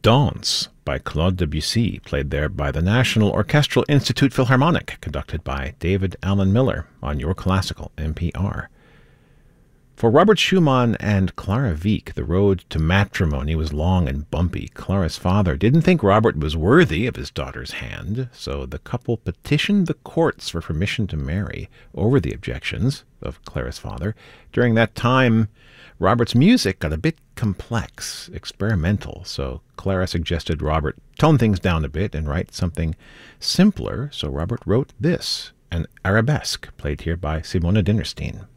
Danse by Claude Debussy, played there by the National Orchestral Institute Philharmonic, conducted by David Allen Miller on Your Classical NPR. For Robert Schumann and Clara Wieck, the road to matrimony was long and bumpy. Clara's father didn't think Robert was worthy of his daughter's hand, so the couple petitioned the courts for permission to marry over the objections of Clara's father. During that time, Robert's music got a bit complex, experimental, so Clara suggested Robert tone things down a bit and write something simpler, so Robert wrote this, an arabesque, played here by Simona Dinnerstein.